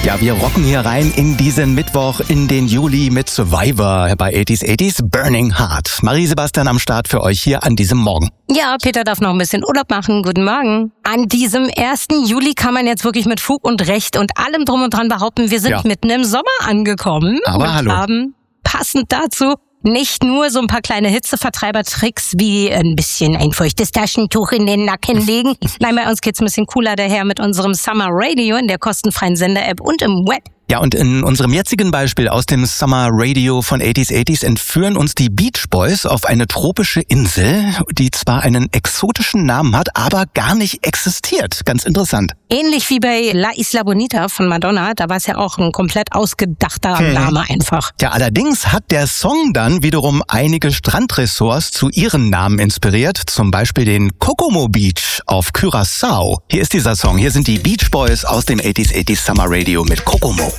Ja, wir rocken hier rein in diesen Mittwoch, in den Juli mit Survivor bei 80s Burning Heart. Marie-Sebastian am Start für euch hier an diesem Morgen. Ja, Peter darf noch ein bisschen Urlaub machen. Guten Morgen. An diesem 1. Juli kann man jetzt wirklich mit Fug und Recht und allem drum und dran behaupten, wir sind mitten im Sommer angekommen. Aber und hallo. Haben passend dazu nicht nur so ein paar kleine Hitzevertreiber-Tricks wie ein bisschen ein feuchtes Taschentuch in den Nacken legen. Nein, bei uns geht's ein bisschen cooler daher mit unserem Summer Radio in der kostenfreien Sender-App und im Web. Ja, und in unserem jetzigen Beispiel aus dem Summer Radio von 80s entführen uns die Beach Boys auf eine tropische Insel, die zwar einen exotischen Namen hat, aber gar nicht existiert. Ganz interessant. Ähnlich wie bei La Isla Bonita von Madonna, da war es ja auch ein komplett ausgedachter Name einfach. Ja, allerdings hat der Song dann wiederum einige Strandressorts zu ihren Namen inspiriert, zum Beispiel den Kokomo Beach auf Curaçao. Hier ist dieser Song, hier sind die Beach Boys aus dem 80s Summer Radio mit Kokomo.